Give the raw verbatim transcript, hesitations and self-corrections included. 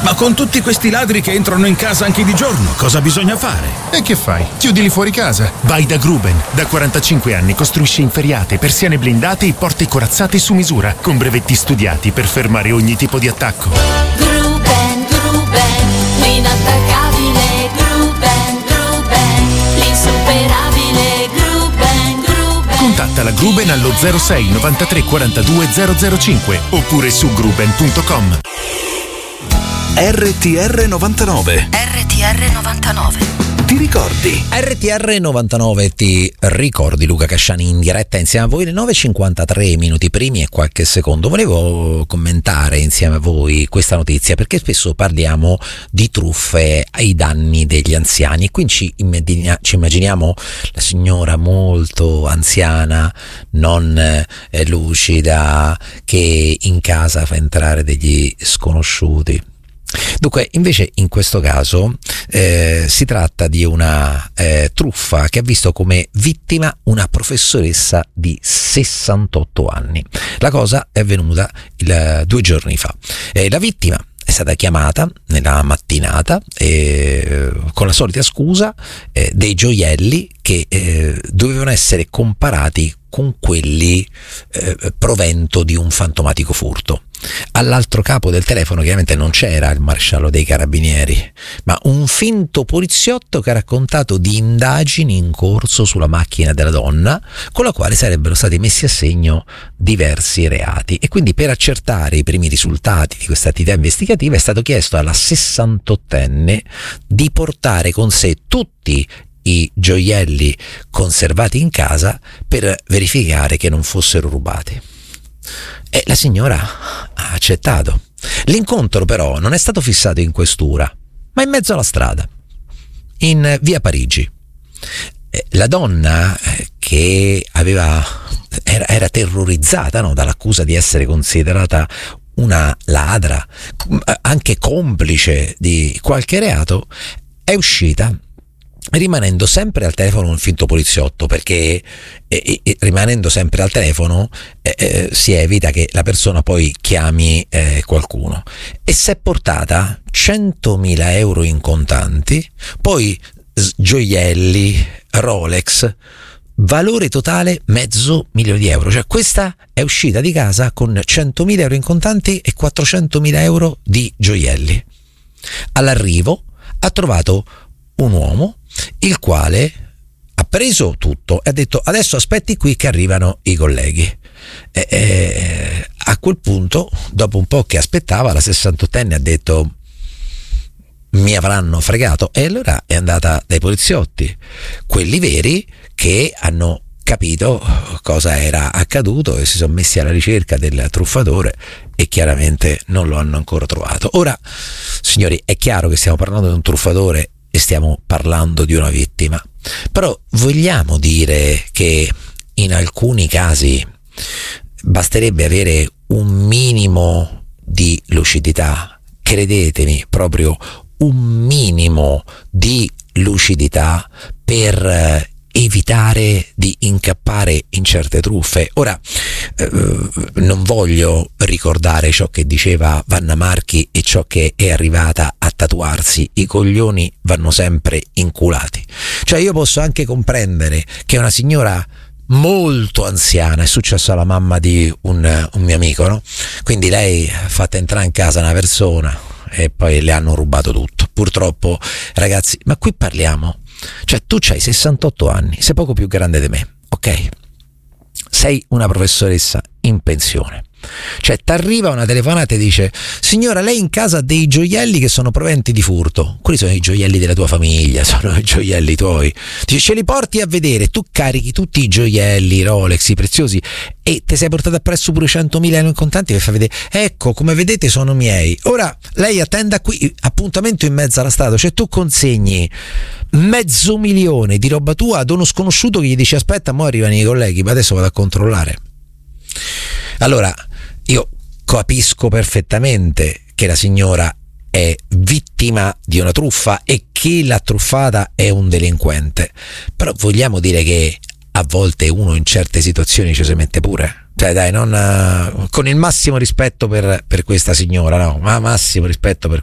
Ma con tutti questi ladri che entrano in casa anche di giorno, cosa bisogna fare? E che fai? Chiudili fuori casa. Vai da Gruben. Da quarantacinque anni costruisce inferriate, persiane blindate e porte corazzate su misura, con brevetti studiati per fermare ogni tipo di attacco. Gruben, Gruben, l'inattaccabile Gruben, Gruben, l'insuperabile Gruben, Gruben. Contatta la Gruben allo zero sei novantatré quarantadue zero zero cinque oppure su gruben punto com. R T R novantanove. R T R novantanove. Ti ricordi? R T R novantanove ti ricordi, Luca Casciani in diretta insieme a voi, le nove e cinquantatré minuti primi e qualche secondo. Volevo commentare insieme a voi questa notizia perché spesso parliamo di truffe ai danni degli anziani. Qui ci, immagina, ci immaginiamo la signora molto anziana, non eh, lucida, che in casa fa entrare degli sconosciuti. Dunque, invece in questo caso eh, si tratta di una eh, truffa che ha visto come vittima una professoressa di sessantotto anni. La cosa è avvenuta il, due giorni fa. Eh, la vittima è stata chiamata nella mattinata eh, con la solita scusa eh, dei gioielli che eh, dovevano essere comparati con quelli eh, provento di un fantomatico furto. All'altro capo del telefono chiaramente non c'era il maresciallo dei carabinieri, ma un finto poliziotto che ha raccontato di indagini in corso sulla macchina della donna, con la quale sarebbero stati messi a segno diversi reati. E quindi, per accertare i primi risultati di questa attività investigativa, è stato chiesto alla sessantottenne di portare con sé tutti i gioielli conservati in casa per verificare che non fossero rubati. E la signora ha accettato. L'incontro però non è stato fissato in questura, ma in mezzo alla strada, in via Parigi. La donna, che aveva era, era terrorizzata, no, dall'accusa di essere considerata una ladra, anche complice di qualche reato, è uscita rimanendo sempre al telefono un finto poliziotto, perché eh, eh, rimanendo sempre al telefono eh, eh, si evita che la persona poi chiami eh, qualcuno, e si è portata centomila euro in contanti, poi gioielli, Rolex, valore totale mezzo milione di euro. Cioè, questa è uscita di casa con centomila euro in contanti e quattrocentomila euro di gioielli. All'arrivo ha trovato un uomo il quale ha preso tutto e ha detto: adesso aspetti qui che arrivano i colleghi. E, e, a quel punto, dopo un po' che aspettava, la sessantottenne ha detto: mi avranno fregato. E allora è andata dai poliziotti, quelli veri, che hanno capito cosa era accaduto e si sono messi alla ricerca del truffatore, e chiaramente non lo hanno ancora trovato. Ora, signori, è chiaro che stiamo parlando di un truffatore e stiamo parlando di una vittima, però vogliamo dire che in alcuni casi basterebbe avere un minimo di lucidità, credetemi, proprio un minimo di lucidità, per evitare di incappare in certe truffe. Ora, eh, non voglio ricordare ciò che diceva Vanna Marchi e ciò che è arrivata a tatuarsi: i coglioni vanno sempre inculati. Cioè, io posso anche comprendere che una signora molto anziana, è successo alla mamma di un, un mio amico, no? Quindi lei ha fatto entrare in casa una persona e poi le hanno rubato tutto. Purtroppo, ragazzi, ma qui parliamo, cioè, tu c'hai sessantotto anni, sei poco più grande di me, ok? Sei una professoressa in pensione. Cioè, t'arriva una telefonata e dice: signora, lei in casa ha dei gioielli che sono proventi di furto. Quelli sono i gioielli della tua famiglia, sono i gioielli tuoi. Dice: ce li porti a vedere. Tu carichi tutti i gioielli, Rolex, i preziosi, e ti sei portato appresso pure centomila euro in contanti per far vedere: ecco, come vedete sono miei. Ora lei attenda qui, appuntamento in mezzo alla strada. Cioè, tu consegni mezzo milione di roba tua ad uno sconosciuto che gli dice: aspetta, mo arrivano i colleghi, ma adesso vado a controllare. Allora, io capisco perfettamente che la signora è vittima di una truffa e che l'ha truffata è un delinquente, però vogliamo dire che a volte uno in certe situazioni ci si mette pure. Cioè, dai, non, con il massimo rispetto per, per questa signora, no, ma massimo rispetto per